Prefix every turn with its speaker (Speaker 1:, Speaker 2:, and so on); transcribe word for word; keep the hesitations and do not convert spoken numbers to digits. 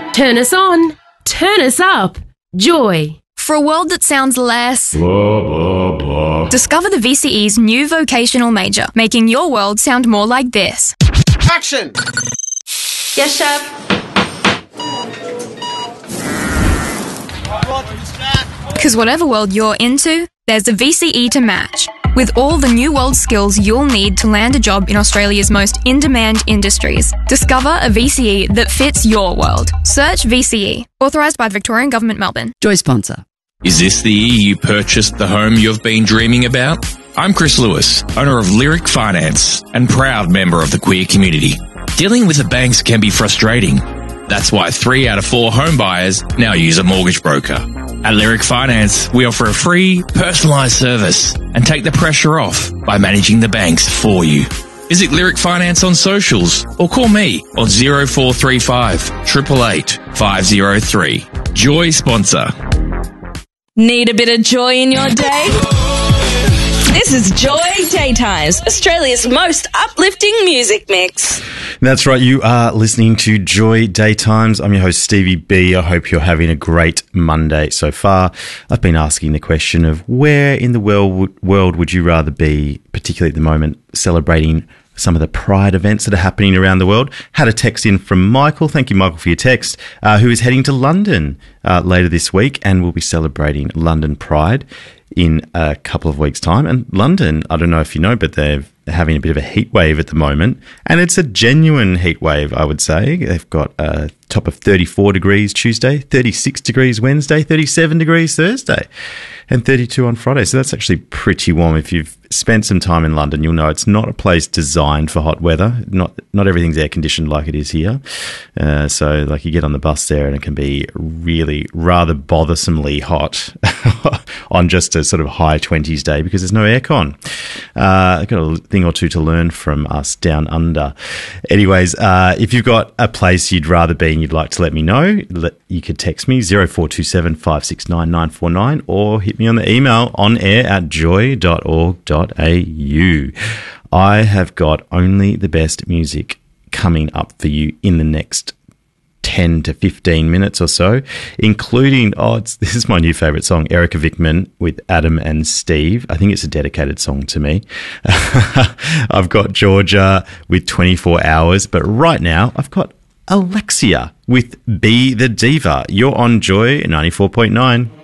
Speaker 1: Turn us on. Turn us up. Joy.
Speaker 2: For a world that sounds less...
Speaker 3: Blah, blah, blah.
Speaker 2: Discover the V C E's new vocational major, making your world sound more like this.
Speaker 4: Action!
Speaker 1: Yes, chef.
Speaker 2: Because whatever world you're into, there's a V C E to match. With all the new world skills you'll need to land a job in Australia's most in-demand industries. Discover a V C E that fits your world. Search V C E. Authorised by the Victorian Government, Melbourne.
Speaker 5: Joy sponsor.
Speaker 6: Is this the year you purchased the home you've been dreaming about? I'm Chris Lewis, owner of Lyric Finance and proud member of the queer community. Dealing with the banks can be frustrating. That's why three out of four home buyers now use a mortgage broker. At Lyric Finance, we offer a free, personalised service and take the pressure off by managing the banks for you. Visit Lyric Finance on socials or call me on zero four three five, eight eight eight, five zero three. Joy sponsor.
Speaker 7: Need a bit of joy in your day? This is Joy Daytimes, Australia's most uplifting music mix.
Speaker 8: That's right, you are listening to Joy Daytimes. I'm your host, Stevie B. I hope you're having a great Monday so far. I've been asking the question of where in the world, world would you rather be, particularly at the moment, celebrating some of the Pride events that are happening around the world. Had a text in from Michael. Thank you, Michael, for your text, uh, who is heading to London uh, later this week and will be celebrating London Pride in a couple of weeks' time. And London, I don't know if you know, but they're having a bit of a heat wave at the moment. And it's a genuine heat wave, I would say. They've got a top of thirty-four degrees Tuesday, thirty-six degrees Wednesday, thirty-seven degrees Thursday, and thirty-two on Friday. So that's actually pretty warm. If you've spent some time in London, you'll know it's not a place designed for hot weather. Not not everything's air conditioned like it is here. Uh, so like you get on the bus there and it can be really rather bothersomely hot on just a sort of high twenties day because there's no aircon. Uh, I've got a thing or two to learn from us down under. Anyways, uh, if you've got a place you'd rather be and you'd like to let me know, let, you could text me zero four two seven, five six nine, nine four nine or hit me on the email on air at joy dot org dot a u. I have got only the best music coming up for you in the next ten to fifteen minutes or so, including, oh, it's, this is my new favourite song, Erica Vickman with Adam and Steve. I think it's a dedicated song to me. I've got Georgia with twenty-four hours, but right now I've got Alexia with Be the Diva. You're on Joy ninety-four point nine.